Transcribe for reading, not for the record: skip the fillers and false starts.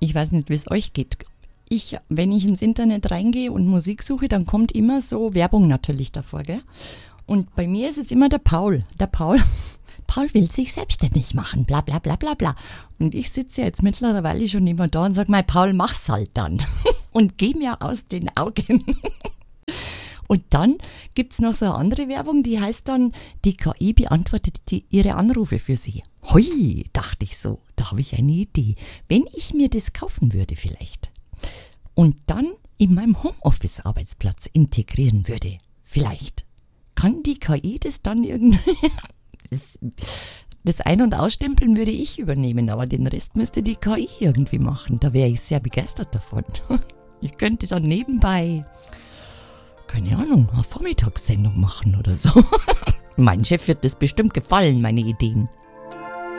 Ich weiß nicht, wie es euch geht. Wenn ich ins Internet reingehe und Musik suche, dann kommt immer so Werbung natürlich davor, gell? Und bei mir ist es immer der Paul. Paul will sich selbstständig machen, bla bla bla bla bla. Und ich sitze jetzt mittlerweile schon immer da und sage, mein Paul, mach's halt dann. Und geh mir aus den Augen. Und dann gibt's noch so eine andere Werbung, die heißt dann, die KI beantwortet ihre Anrufe für Sie. Hui, dachte ich so, da habe ich eine Idee. Wenn ich mir das kaufen würde vielleicht und dann in meinem Homeoffice-Arbeitsplatz integrieren würde, vielleicht, kann die KI das dann irgendwie... Das Ein- und Ausstempeln würde ich übernehmen, aber den Rest müsste die KI irgendwie machen. Da wäre ich sehr begeistert davon. Ich könnte dann nebenbei, keine Ahnung, eine Vormittagssendung machen oder so. Mein Chef wird das bestimmt gefallen, meine Ideen.